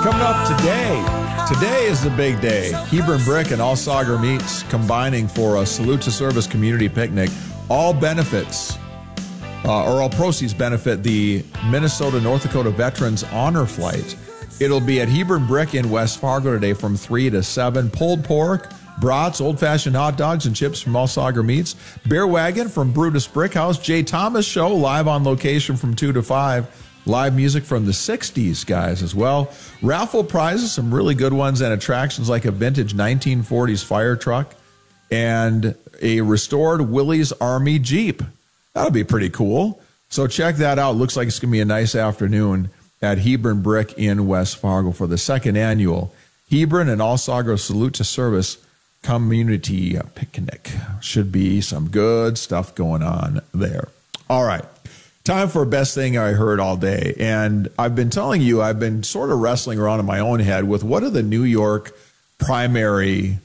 Coming up today is the big day. Hebron Brick and All Sagar Meats combining for a Salute to Service community picnic. All benefits, or all proceeds benefit the Minnesota North Dakota Veterans Honor Flight. It'll be at Hebron Brick in West Fargo today from 3 to 7. Pulled pork, brats, old-fashioned hot dogs, and chips from All Sagar Meats. Beer Wagon from Brutus Brick House. Jay Thomas Show live on location from 2 to 5. Live music from the 60s guys as well. Raffle prizes, some really good ones, and attractions like a vintage 1940s fire truck and a restored Willys Army Jeep. That'll be pretty cool. So check that out. Looks like it's going to be a nice afternoon at Hebron Brick in West Fargo for the second annual Hebron and All Sagar Salute to Service community picnic. Should be some good stuff going on there. All right. Time for best thing I heard all day. And I've been telling you, I've been sort of wrestling around in my own head with what do the New York primary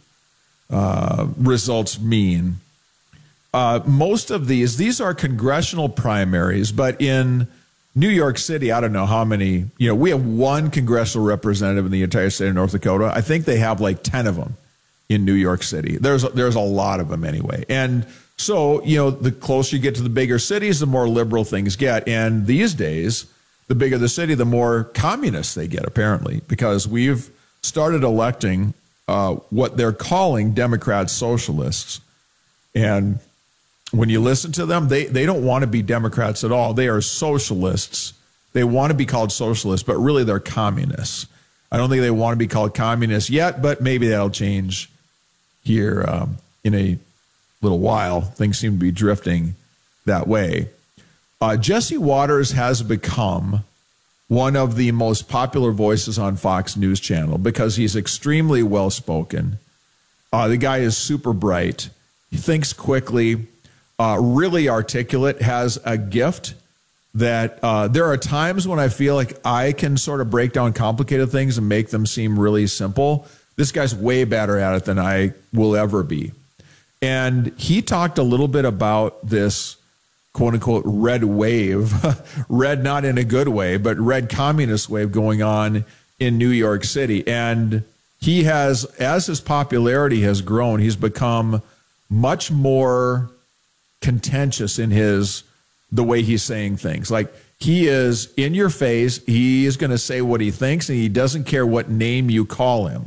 results mean. Most of these are congressional primaries, but in New York City, I don't know how many, we have one congressional representative in the entire state of North Dakota. I think they have like 10 of them in New York City. There's a lot of them anyway. And so, the closer you get to the bigger cities, the more liberal things get. And these days, the bigger the city, the more communist they get, apparently, because we've started electing what they're calling Democrat socialists. And when you listen to them, they don't want to be Democrats at all. They are socialists. They want to be called socialists, but really they're communists. I don't think they want to be called communists yet, but maybe that'll change here in a little while. Things seem to be drifting that way. Jesse Waters has become one of the most popular voices on Fox News Channel because he's extremely well-spoken. The guy is super bright. He thinks quickly, really articulate, has a gift that there are times when I feel like I can sort of break down complicated things and make them seem really simple. This guy's way better at it than I will ever be. And he talked a little bit about this, quote unquote, red wave, red not in a good way, but red communist wave going on in New York City. And he has, as his popularity has grown, he's become much more contentious in the way he's saying things. Like, he is in your face. He is going to say what he thinks, and he doesn't care what name you call him.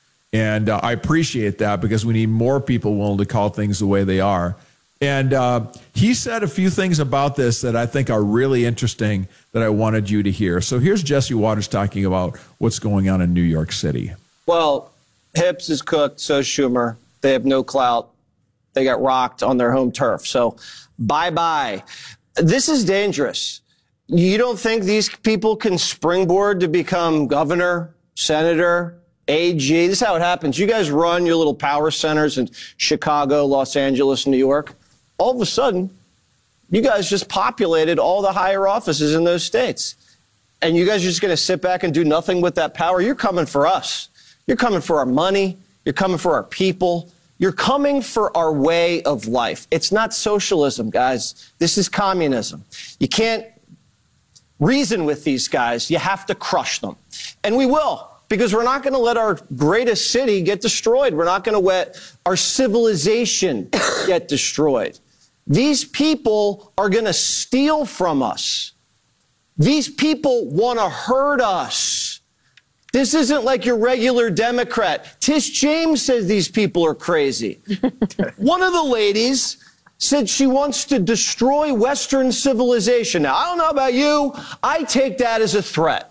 And I appreciate that because we need more people willing to call things the way they are. And he said a few things about this that I think are really interesting that I wanted you to hear. So here's Jesse Waters talking about what's going on in New York City. Well, Hips is cooked, so Schumer. They have no clout. They got rocked on their home turf. So bye-bye. This is dangerous. You don't think these people can springboard to become governor, senator, AG? This is how it happens. You guys run your little power centers in Chicago, Los Angeles, New York. All of a sudden, you guys just populated all the higher offices in those states. And you guys are just going to sit back and do nothing with that power? You're coming for us. You're coming for our money. You're coming for our people. You're coming for our way of life. It's not socialism, guys. This is communism. You can't reason with these guys. You have to crush them. And we will. Because we're not going to let our greatest city get destroyed. We're not going to let our civilization get destroyed. These people are going to steal from us. These people want to hurt us. This isn't like your regular Democrat. Tish James says these people are crazy. One of the ladies said she wants to destroy Western civilization. Now, I don't know about you. I take that as a threat.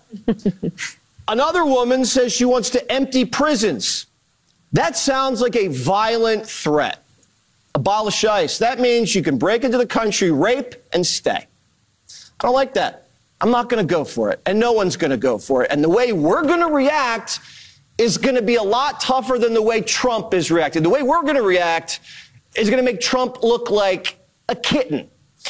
Another woman says she wants to empty prisons. That sounds like a violent threat. Abolish ICE. That means you can break into the country, rape, and stay. I don't like that. I'm not going to go for it, and no one's going to go for it. And the way we're going to react is going to be a lot tougher than the way Trump is reacting. The way we're going to react is going to make Trump look like a kitten.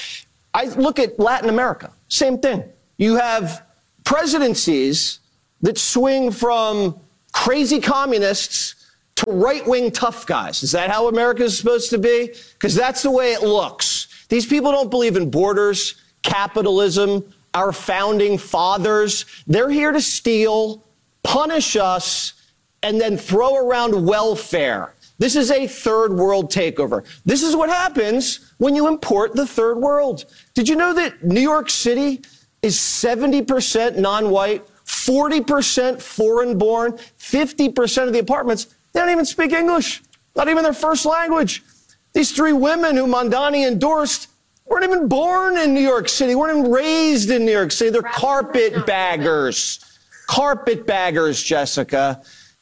I look at Latin America, same thing. You have presidencies that swing from crazy communists to right-wing tough guys. Is that how America is supposed to be? Because that's the way it looks. These people don't believe in borders, capitalism, our founding fathers. They're here to steal, punish us, and then throw around welfare. This is a third world takeover. This is what happens when you import the third world. Did you know that New York City is 70% non-white, 40% foreign-born, 50% of the apartments, they don't even speak English, not even their first language. These three women who Mamdani endorsed weren't even born in New York City, weren't even raised in New York City. They're carpetbaggers. Carpetbaggers, Jessica.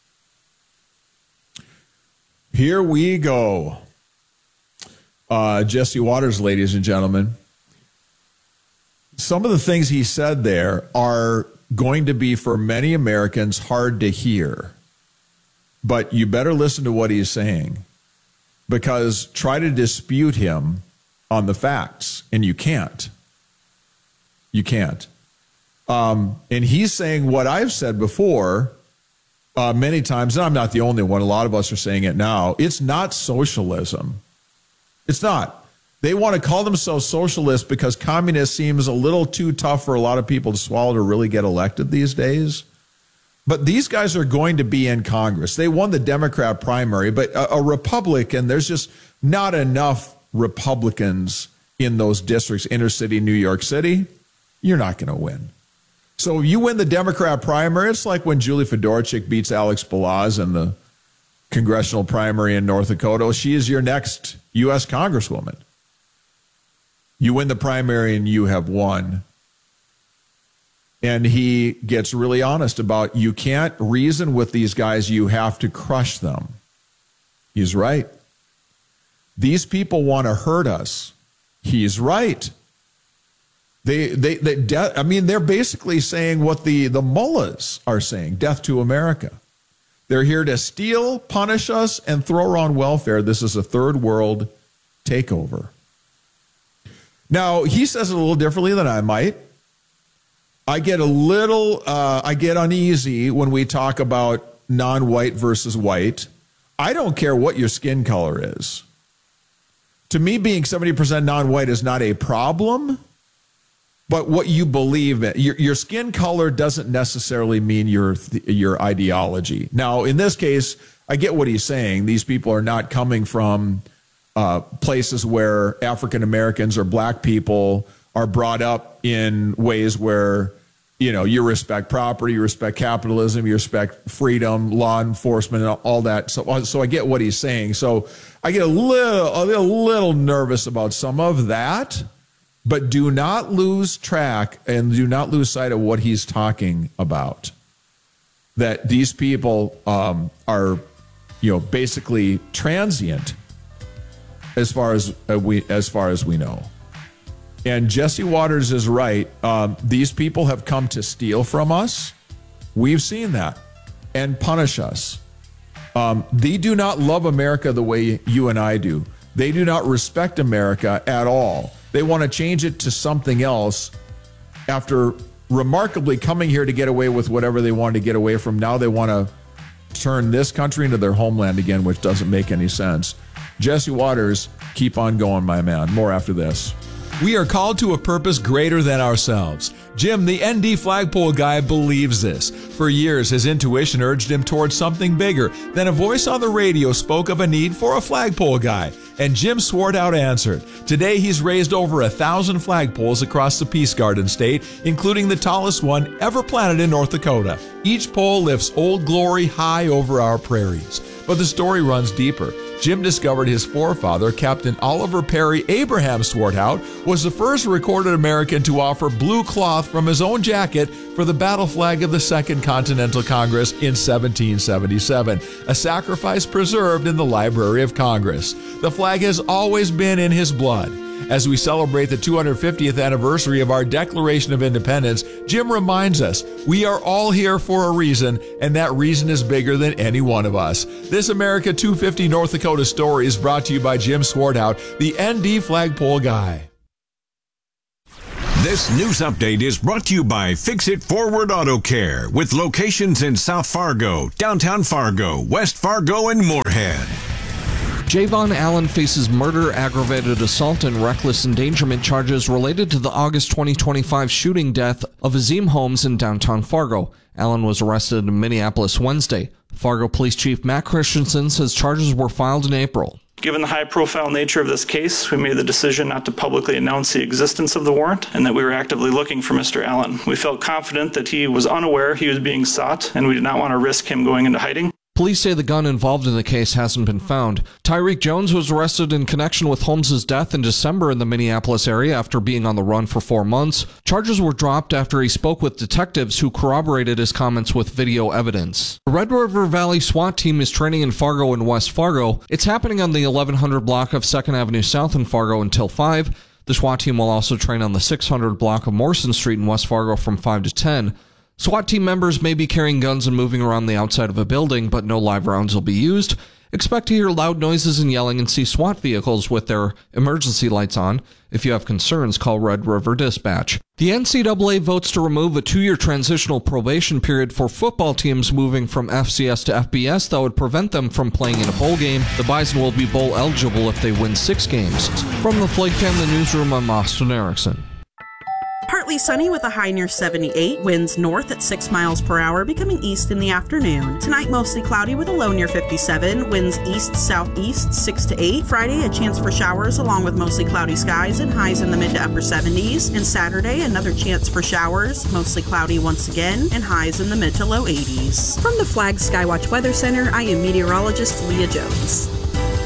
Here we go. Jesse Watters, ladies and gentlemen. Some of the things he said there are going to be, for many Americans, hard to hear. But you better listen to what he's saying, because try to dispute him on the facts, and you can't. You can't. And he's saying what I've said before many times, and I'm not the only one. A lot of us are saying it now. It's not socialism. It's not. They want to call themselves socialists because communist seems a little too tough for a lot of people to swallow to really get elected these days. But these guys are going to be in Congress. They won the Democrat primary, but a Republican, there's just not enough Republicans in those districts, inner city, New York City. You're not going to win. So you win the Democrat primary. It's like when Julie Fedorchik beats Alex Balazs in the congressional primary in North Dakota. She is your next U.S. Congresswoman. You win the primary and you have won. And he gets really honest about, you can't reason with these guys, you have to crush them. He's right. These people want to hurt us. He's right. They're basically saying what the mullahs are saying, death to America. They're here to steal, punish us, and throw around welfare. This is a third world takeover. Now, he says it a little differently than I might. I get uneasy when we talk about non-white versus white. I don't care what your skin color is. To me, being 70% non-white is not a problem, but what you believe in. Your skin color doesn't necessarily mean your ideology. Now, in this case, I get what he's saying. These people are not coming from places where African Americans or black people are brought up in ways where, you respect property, you respect capitalism, you respect freedom, law enforcement, and all that. So I get what he's saying. So I get a little nervous about some of that, but do not lose track and do not lose sight of what he's talking about. That these people are, basically transient as far as we know. And Jesse Watters is right. These people have come to steal from us. We've seen that, and punish us. They do not love America the way you and I do. They do not respect America at all. They want to change it to something else after remarkably coming here to get away with whatever they wanted to get away from. Now they want to turn this country into their homeland again, which doesn't make any sense. Jesse Watters, keep on going, my man. More after this. We are called to a purpose greater than ourselves. Jim, the ND flagpole guy, believes this. For years, his intuition urged him towards something bigger. Then a voice on the radio spoke of a need for a flagpole guy, and Jim Swartout answered. Today, he's raised over 1,000 flagpoles across the Peace Garden State, including the tallest one ever planted in North Dakota. Each pole lifts Old Glory high over our prairies. But the story runs deeper. Jim discovered his forefather, Captain Oliver Perry Abraham Swartout, was the first recorded American to offer blue cloth from his own jacket for the battle flag of the Second Continental Congress in 1777, a sacrifice preserved in the Library of Congress. The flag has always been in his blood. As we celebrate the 250th anniversary of our Declaration of Independence, Jim reminds us we are all here for a reason, and that reason is bigger than any one of us. This America 250 North Dakota story is brought to you by Jim Swartout, the ND Flagpole Guy. This news update is brought to you by Fix-It Forward Auto Care, with locations in South Fargo, downtown Fargo, West Fargo, and Moorhead. Javon Allen faces murder, aggravated assault, and reckless endangerment charges related to the August 2025 shooting death of Azim Holmes in downtown Fargo. Allen was arrested in Minneapolis Wednesday. Fargo Police Chief Matt Christensen says charges were filed in April. Given the high-profile nature of this case, we made the decision not to publicly announce the existence of the warrant and that we were actively looking for Mr. Allen. We felt confident that he was unaware he was being sought, and we did not want to risk him going into hiding. Police say the gun involved in the case hasn't been found. Tyreek Jones was arrested in connection with Holmes' death in December in the Minneapolis area after being on the run for 4 months. Charges were dropped after he spoke with detectives who corroborated his comments with video evidence. The Red River Valley SWAT team is training in Fargo and West Fargo. It's happening on the 1100 block of 2nd Avenue South in Fargo until 5. The SWAT team will also train on the 600 block of Morrison Street in West Fargo from 5 to 10. SWAT team members may be carrying guns and moving around the outside of a building, but no live rounds will be used. Expect to hear loud noises and yelling and see SWAT vehicles with their emergency lights on. If you have concerns, call Red River Dispatch. The NCAA votes to remove a 2-year transitional probation period for football teams moving from FCS to FBS that would prevent them from playing in a bowl game. The Bison will be bowl eligible if they win 6 games. From the Flake Family Newsroom, I'm Austin Erickson. Partly sunny with a high near 78, winds north at 6 miles per hour, becoming east in the afternoon. Tonight, mostly cloudy with a low near 57, winds east-southeast 6 to 8. Friday, a chance for showers along with mostly cloudy skies and highs in the mid to upper 70s. And Saturday, another chance for showers, mostly cloudy once again, and highs in the mid to low 80s. From the Flag Skywatch Weather Center, I am meteorologist Leah Jones.